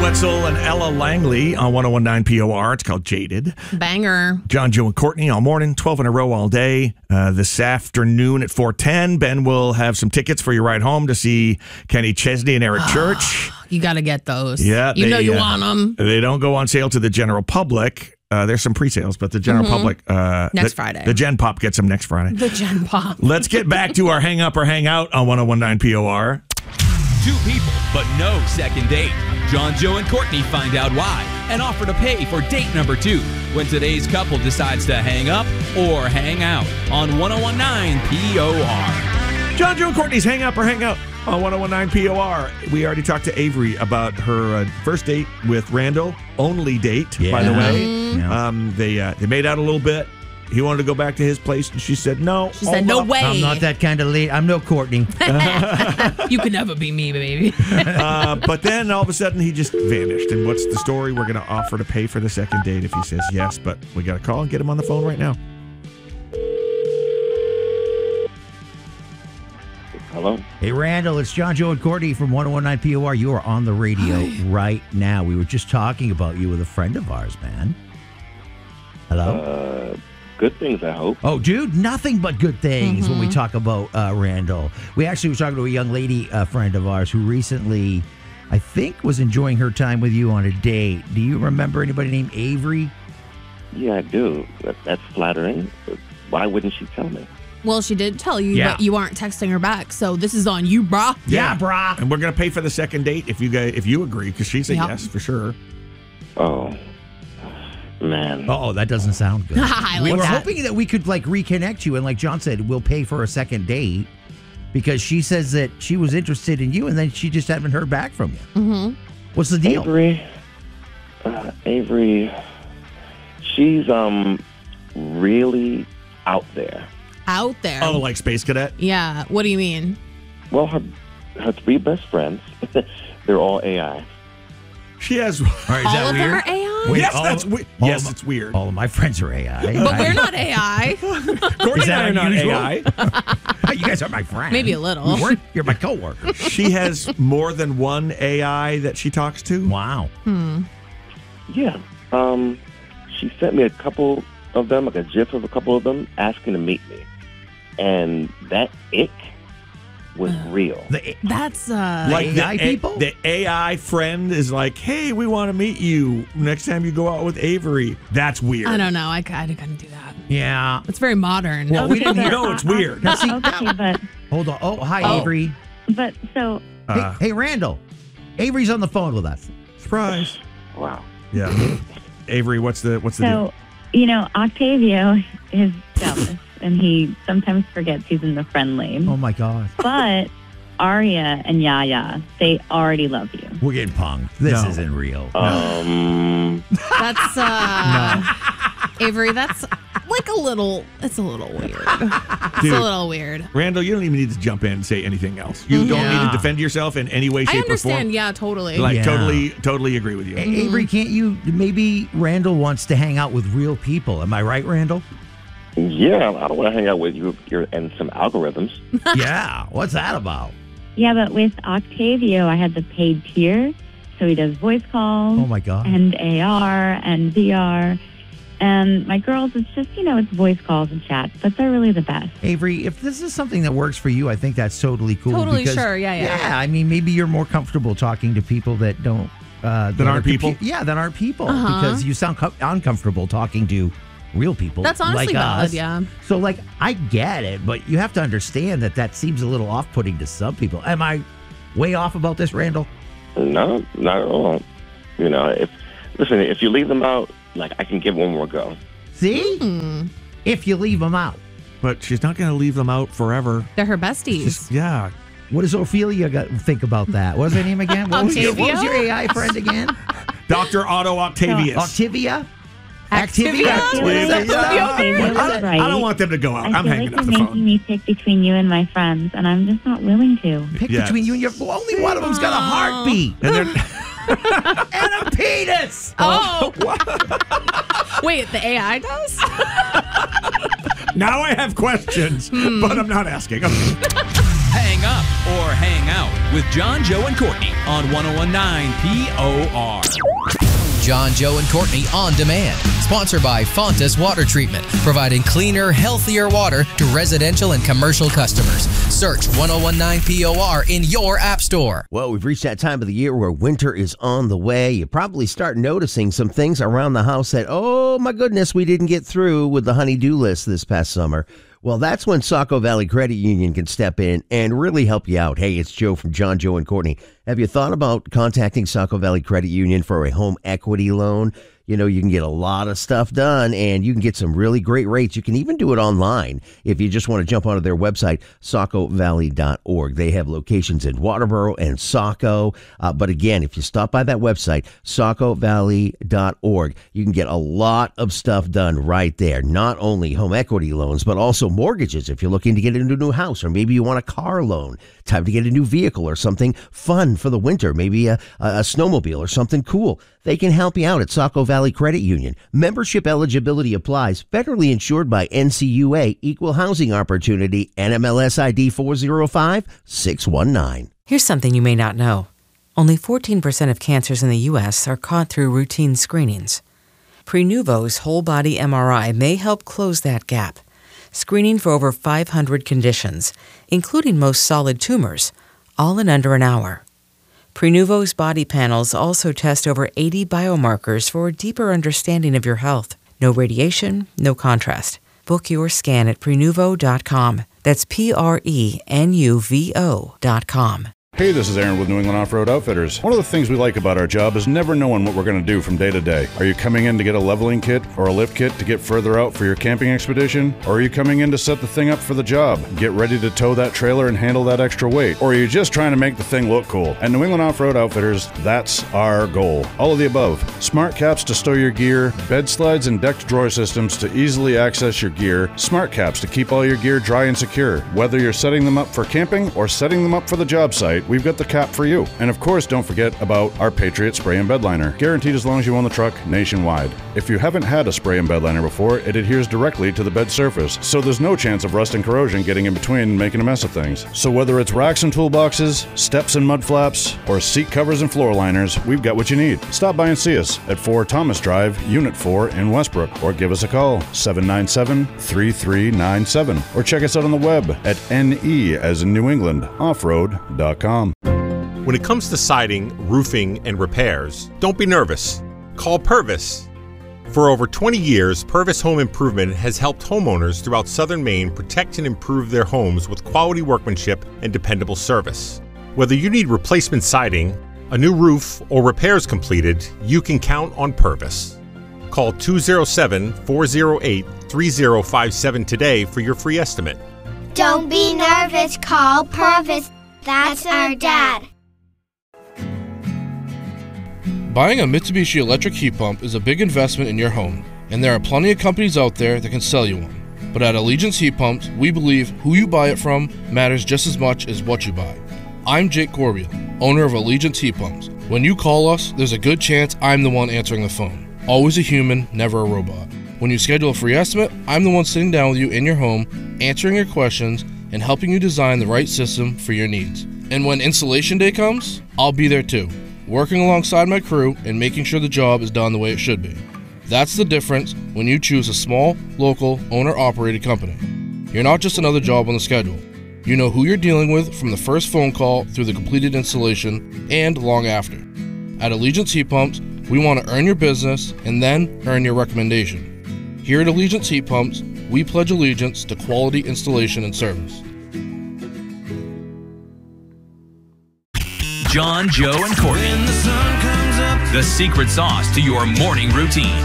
Wetzel and Ella Langley on 101.9 POR. It's called Jaded. Banger. John, Joe, and Courtney all morning, 12 in a row all day. This afternoon at 4:10, Ben will have some tickets for your ride home to see Kenny Chesney and Eric Church. You got to get those. Yeah, you know you want them. They don't go on sale to the general public. There's some pre-sales, but the general public... Next Friday. The Gen Pop gets them next Friday. The Gen Pop. Let's get back to our Hang Up or Hang Out on 101.9 POR. Two people, but no second date. John, Joe, and Courtney find out why and offer to pay for date number 2 when today's couple decides to hang up or hang out on 101.9 POR. John, Joe, and Courtney's Hang Up or Hang Out on 101.9 POR. We already talked to Avery about her first date with Randall. Only date, by the way. Yeah. They made out a little bit. He wanted to go back to his place, and she said no. She said, no way. I'm not that kind of lady. I'm no Courtney. You could never be me, baby. But then all of a sudden he just vanished. And what's the story? We're going to offer to pay for the second date if he says yes, but we got to call and get him on the phone right now. Hello? Hey, Randall, it's John, Joe, and Courtney from 101.9 POR. You are on the radio right now. We were just talking about you with a friend of ours, man. Hello? Good things, I hope. Oh, dude, nothing but good things when we talk about Randall. We actually were talking to a young lady, a friend of ours, who recently, I think, was enjoying her time with you on a date. Do you remember anybody named Avery? Yeah, I do. That's flattering. Why wouldn't she tell me? Well, she did tell you, Yeah. but you aren't texting her back, so this is on you, brah. Yeah, brah. And we're going to pay for the second date if you agree, because she said Yep. yes, for sure. Oh, man. Oh, that doesn't sound good. I We like were that. hoping that we could reconnect you, and like John said, we'll pay for a second date because she says that she was interested in you, and then she just haven't heard back from you. Mm-hmm. What's the deal? Avery, she's really out there. Out there. Oh, like Space Cadet? Yeah. What do you mean? Well, her 3 best friends, they're all AI. She has... All right, is All that of them weird? are AI? Wait, yes, all- that's weird. all Yes, of- it's weird. All of my friends are AI. But we're not AI. Courtney Is that and I are not unusual? AI. You guys are my friends. Maybe a little. You're my coworker. She has more than one AI that she talks to. Wow. Yeah. She sent me a couple of them, like a GIF of a couple of them, asking to meet me. And that ick was real. That's, Like AI people? The AI friend is like, hey, we want to meet you next time you go out with Avery. That's weird. I don't know. I couldn't do that. Yeah. It's very modern. Well, we didn't know it's weird. Now, see, Okay, but hold on. Oh, hi, Avery. so Hey, Randall. Avery's on the phone with us. Surprise. Wow. Yeah. Avery, what's the deal? Octavio is jealous, and he sometimes forgets he's in the friend lane. Oh, my God. But Arya and Yaya, they already love you. We're getting punked. This No. isn't real. That's, Avery, that's like it's a little weird. It's Dude. a little weird. Randall, you don't even need to jump in and say anything else. You don't need to defend yourself in any way, I shape, or understand. form. Yeah, totally. Like, Yeah. totally agree with you. Avery, can't you? Maybe Randall wants to hang out with real people. Am I right, Randall? Yeah, I don't want to hang out with you and some algorithms. Yeah. What's that about? Yeah, but with Octavio, I had the paid tier, so he does voice calls Oh, my God. and AR and VR. And my girls, it's just, it's voice calls and chats, but they're really the best. Avery, if this is something that works for you, I think that's totally cool. Totally because, sure, yeah. Yeah, I mean, maybe you're more comfortable talking to people that don't... that aren't people? Yeah, that aren't people. Because you sound uncomfortable talking to real people. That's honestly like valid, us. yeah. So, I get it, but you have to understand that seems a little off-putting to some people. Am I way off about this, Randall? No, not at all. If you leave them out, I can give one more go. See? If you leave them out. But she's not going to leave them out forever. They're her besties. Yeah. What does Ophelia think about that? What was her name again? What was your AI friend again? Dr. Otto Octavius. Activia? Activia? I don't want them to go out. I'm feel hanging like up you're the making phone. me pick between you and my friends, and I'm just not willing to. Pick Yes. between you and your... Only one of them's got a heartbeat. And they're... And a penis. Oh. Wait, the AI does? Now I have questions, but I'm not asking. Hang up or hang out with John, Joe, and Courtney on 101.9 POR. John, Joe, and Courtney On Demand. Sponsored by Fontas Water Treatment, providing cleaner, healthier water to residential and commercial customers. Search 101.9 POR in your app store. Well, we've reached that time of the year where winter is on the way. You probably start noticing some things around the house that, oh my goodness, we didn't get through with the honey-do list this past summer. Well, that's when Saco Valley Credit Union can step in and really help you out. Hey, it's Joe from John, Joe, and Courtney. Have you thought about contacting Saco Valley Credit Union for a home equity loan? You know, you can get a lot of stuff done, and you can get some really great rates. You can even do it online if you just want to jump onto their website, sacovalley.org. They have locations in Waterboro and Saco. But again, if you stop by that website, sacovalley.org, you can get a lot of stuff done right there. Not only home equity loans, but also mortgages if you're looking to get into a new house, or maybe you want a car loan. Time to get a new vehicle or something fun for the winter, maybe a snowmobile or something cool. They can help you out at Saco Valley Credit Union. Membership eligibility applies. Federally insured by NCUA, Equal Housing Opportunity, NMLS ID 405619. Here's something you may not know. Only 14% of cancers in the U.S. are caught through routine screenings. Prenuvo's whole body MRI may help close that gap, screening for over 500 conditions, including most solid tumors, all in under an hour. Prenuvo's body panels also test over 80 biomarkers for a deeper understanding of your health. No radiation, no contrast. Book your scan at Prenuvo.com. That's Prenuvo.com. Hey, this is Aaron with New England Off-Road Outfitters. One of the things we like about our job is never knowing what we're going to do from day to day. Are you coming in to get a leveling kit or a lift kit to get further out for your camping expedition? Or are you coming in to set the thing up for the job, get ready to tow that trailer and handle that extra weight? Or are you just trying to make the thing look cool? At New England Off-Road Outfitters, that's our goal. All of the above. Smart caps to stow your gear, bed slides and decked drawer systems to easily access your gear, smart caps to keep all your gear dry and secure. Whether you're setting them up for camping or setting them up for the job site, we've got the cap for you. And of course, don't forget about our Patriot Spray and Bed Liner, guaranteed as long as you own the truck nationwide. If you haven't had a spray and bed liner before, it adheres directly to the bed surface, so there's no chance of rust and corrosion getting in between and making a mess of things. So whether it's racks and toolboxes, steps and mud flaps, or seat covers and floor liners, we've got what you need. Stop by and see us at 4 Thomas Drive, Unit 4 in Westbrook, or give us a call, 797-3397, or check us out on the web at NE as in New England, offroad.com. When it comes to siding, roofing, and repairs, don't be nervous. Call Purvis. For over 20 years, Purvis Home Improvement has helped homeowners throughout southern Maine protect and improve their homes with quality workmanship and dependable service. Whether you need replacement siding, a new roof, or repairs completed, you can count on Purvis. Call 207-408-3057 today for your free estimate. Don't be nervous, call Purvis. That's our dad. Buying a Mitsubishi electric heat pump is a big investment in your home, and there are plenty of companies out there that can sell you one. But at Allegiance Heat Pumps, we believe who you buy it from matters just as much as what you buy. I'm Jake Corbeil, owner of Allegiance Heat Pumps. When you call us, there's a good chance I'm the one answering the phone. Always a human, never a robot. When you schedule a free estimate, I'm the one sitting down with you in your home, answering your questions, and helping you design the right system for your needs. And when installation day comes, I'll be there too, working alongside my crew and making sure the job is done the way it should be. That's the difference when you choose a small, local, owner-operated company. You're not just another job on the schedule. You know who you're dealing with from the first phone call through the completed installation and long after. At Allegiance Heat Pumps, we want to earn your business and then earn your recommendation. Here at Allegiance Heat Pumps, we pledge allegiance to quality installation and service. John, Joe, and Courtney. The secret sauce to your morning routine.